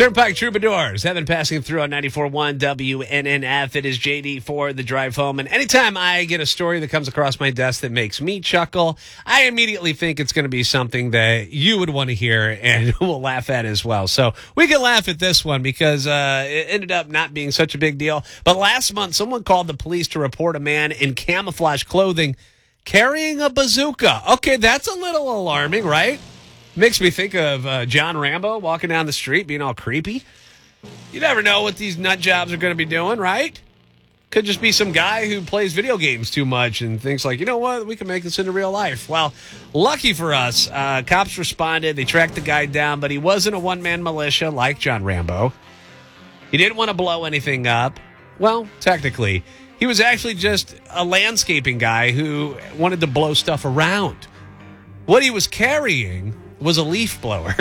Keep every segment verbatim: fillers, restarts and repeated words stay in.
Turnpike Troubadours have been passing through on ninety-four point one W N N F. It is J D for the drive home. And anytime I get a story that comes across my desk that makes me chuckle, I immediately think it's going to be something that you would want to hear and will laugh at as well. So we can laugh at this one because uh, it ended up not being such a big deal. But last month, someone called the police to report a man in camouflage clothing carrying a bazooka. Okay, that's a little alarming, right? Makes me think of uh, John Rambo walking down the street being all creepy. You never know what these nut jobs are going to be doing, right? Could just be some guy who plays video games too much and thinks like, you know what, we can make this into real life. Well, lucky for us, uh, cops responded. They tracked the guy down, but he wasn't a one-man militia like John Rambo. He didn't want to blow anything up. Well, technically, he was actually just a landscaping guy who wanted to blow stuff around. What he was carrying was a leaf blower.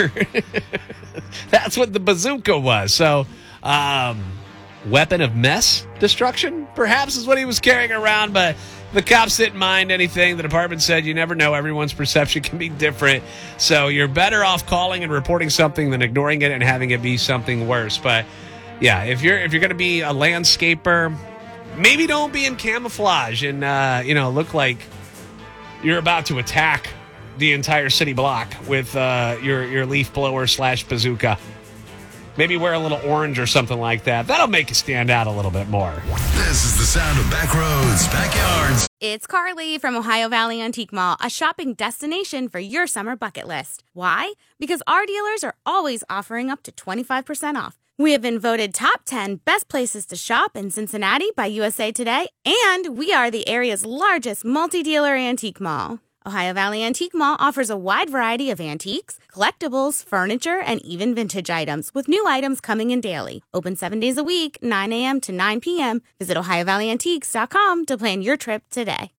That's what the bazooka was. So, um, weapon of mass destruction, perhaps, is what he was carrying around. But the cops didn't mind anything. The department said you never know. Everyone's perception can be different. So you're better off calling and reporting something than ignoring it and having it be something worse. But yeah, if you're if you're going to be a landscaper, maybe don't be in camouflage and uh, you know look like you're about to attack the entire city block with uh, your, your leaf blower slash bazooka. Maybe wear a little orange or something like that. That'll make you stand out a little bit more. This is the sound of Backroads Backyards. It's Carly from Ohio Valley Antique Mall, a shopping destination for your summer bucket list. Why? Because our dealers are always offering up to twenty-five percent off. We have been voted top ten best places to shop in Cincinnati by U S A Today, and we are the area's largest multi-dealer antique mall. Ohio Valley Antique Mall offers a wide variety of antiques, collectibles, furniture, and even vintage items, with new items coming in daily. Open seven days a week, nine a.m. to nine p.m. Visit ohio valley antiques dot com to plan your trip today.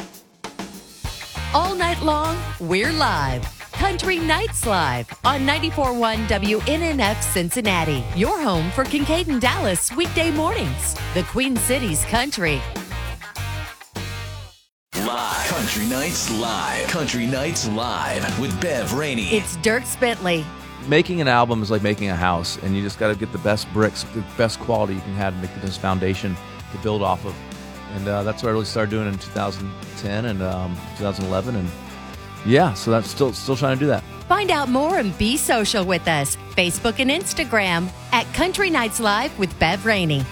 All night long, we're live. Country Nights Live on ninety-four point one W N N F Cincinnati. Your home for Kincaid and Dallas weekday mornings. The Queen City's Country. Live. Country Nights Live. Country Nights Live with Bev Rainey. It's Dierks Bentley. Making an album is like making a house, and you just got to get the best bricks, the best quality you can have to make the best foundation to build off of. And uh, that's what I really started doing in two thousand ten and um, two thousand eleven. And yeah, so that's still still trying to do that. Find out more and be social with us. Facebook and Instagram at Country Nights Live with Bev Rainey.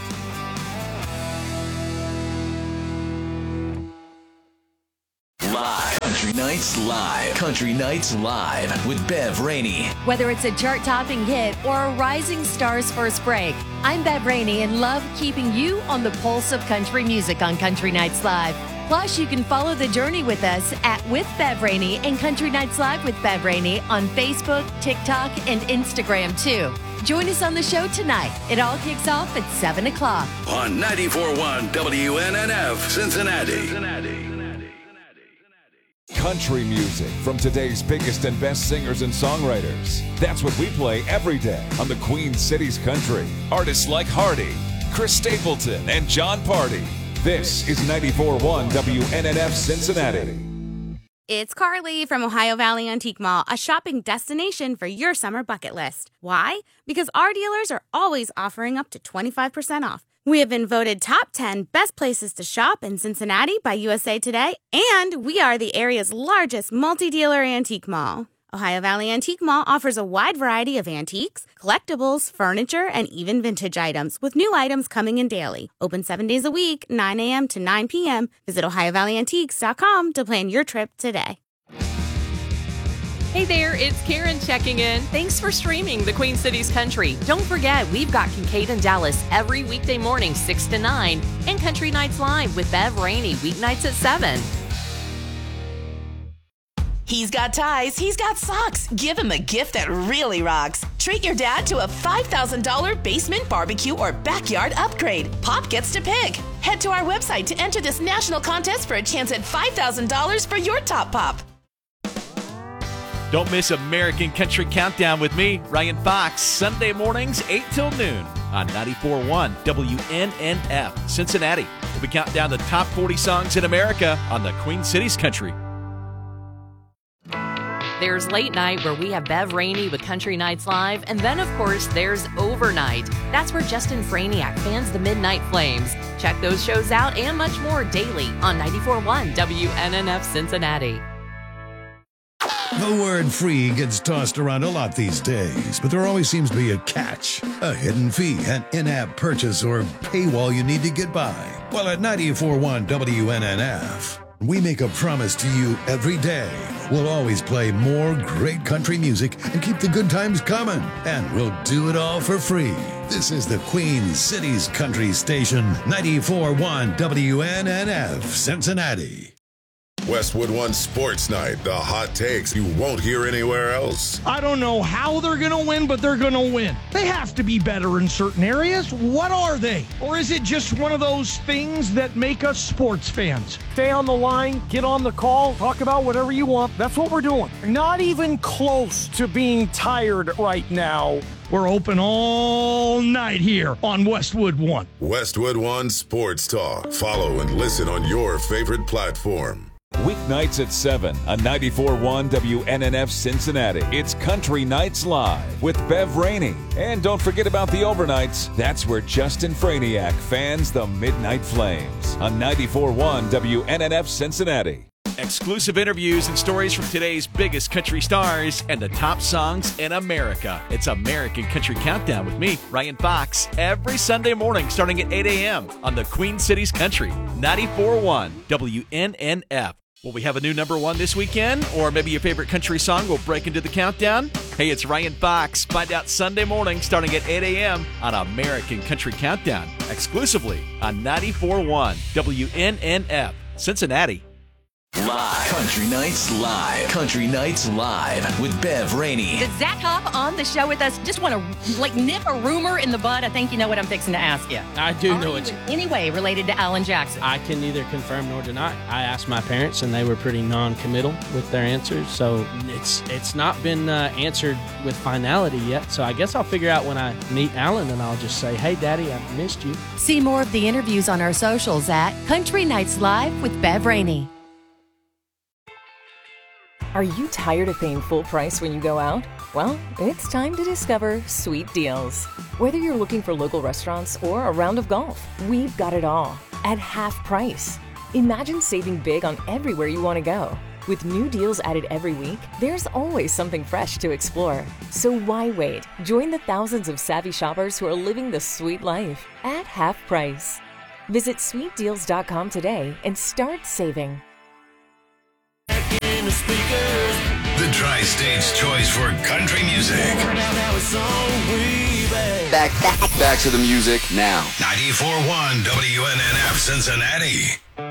Live. Country Nights Live. Country Nights Live with Bev Rainey. Whether it's a chart-topping hit or a rising star's first break, I'm Bev Rainey and love keeping you on the pulse of country music on Country Nights Live. Plus, you can follow the journey with us at With Bev Rainey and Country Nights Live with Bev Rainey on Facebook, TikTok, and Instagram, too. Join us on the show tonight. It all kicks off at seven o'clock. On ninety-four point one W N N F, Cincinnati. Cincinnati. Country music from today's biggest and best singers and songwriters. That's what we play every day on the Queen City's Country. Artists like Hardy, Chris Stapleton, and John Party. This is ninety-four point one W N N F Cincinnati. It's Carly from Ohio Valley Antique Mall, a shopping destination for your summer bucket list. Why? Because our dealers are always offering up to twenty-five percent off. We have been voted top ten best places to shop in Cincinnati by U S A Today, and we are the area's largest multi-dealer antique mall. Ohio Valley Antique Mall offers a wide variety of antiques, collectibles, furniture, and even vintage items, with new items coming in daily. Open seven days a week, nine a.m. to nine p.m. Visit ohio valley antiques dot com to plan your trip today. Hey there, it's Karen checking in. Thanks for streaming the Queen City's Country. Don't forget, we've got Kincaid and Dallas every weekday morning, six to nine, and Country Nights Live with Bev Rainey, weeknights at seven. He's got ties, he's got socks. Give him a gift that really rocks. Treat your dad to a five thousand dollars basement barbecue or backyard upgrade. Pop gets to pick. Head to our website to enter this national contest for a chance at five thousand dollars for your top pop. Don't miss American Country Countdown with me, Ryan Fox, Sunday mornings, eight till noon on ninety-four point one W N N F, Cincinnati. We'll be counting down the top forty songs in America on the Queen City's Country. There's Late Night, where we have Bev Rainey with Country Nights Live. And then, of course, there's Overnight. That's where Justin Franiak fans the Midnight Flames. Check those shows out and much more daily on ninety-four point one W N N F Cincinnati. The word free gets tossed around a lot these days, but there always seems to be a catch. A hidden fee, an in-app purchase, or paywall you need to get by. Well, at ninety-four point one W N N F, we make a promise to you every day. We'll always play more great country music and keep the good times coming. And we'll do it all for free. This is the Queen City's country station, ninety-four point one W N N F, Cincinnati. Westwood One Sports Night, the hot takes you won't hear anywhere else. I don't know how they're going to win, but they're going to win. They have to be better in certain areas. What are they? Or is it just one of those things that make us sports fans? Stay on the line, get on the call, talk about whatever you want. That's what we're doing. Not even close to being tired right now. We're open all night here on Westwood One. Westwood One Sports Talk. Follow and listen on your favorite platform. Weeknights at seven on ninety-four point one W N N F Cincinnati. It's Country Nights Live with Bev Rainey. And don't forget about the overnights. That's where Justin Franiak fans the Midnight Flames on ninety-four point one W N N F Cincinnati. Exclusive interviews and stories from today's biggest country stars and the top songs in America. It's American Country Countdown with me, Ryan Fox, every Sunday morning starting at eight a.m. on the Queen City's Country, ninety-four point one W N N F. Will we have a new number one this weekend? Or maybe your favorite country song will break into the countdown? Hey, it's Ryan Fox. Find out Sunday morning starting at eight a.m. on American Country Countdown, exclusively on ninety-four point one W N N F, Cincinnati. Live. Country Nights Live. Country Nights Live with Bev Rainey. Did Zach hop on the show with us? Just want to like nip a rumor in the bud. I think you know what I'm fixing to ask you. I do Are know you it's in any way related to Alan Jackson. I can neither confirm nor deny. I asked my parents, and they were pretty non-committal with their answers. So it's it's not been uh, answered with finality yet. So I guess I'll figure out when I meet Alan, and I'll just say, "Hey, Daddy, I missed you." See more of the interviews on our socials at Country Nights Live with Bev Rainey. Are you tired of paying full price when you go out? Well, it's time to discover Sweet Deals. Whether you're looking for local restaurants or a round of golf, we've got it all at half price. Imagine saving big on everywhere you want to go. With new deals added every week, there's always something fresh to explore. So why wait? Join the thousands of savvy shoppers who are living the sweet life at half price. Visit sweet deals dot com today and start saving. The speakers, the Tri-State's choice for country music. Back, back, back to the music now. ninety-four point one W N N F Cincinnati.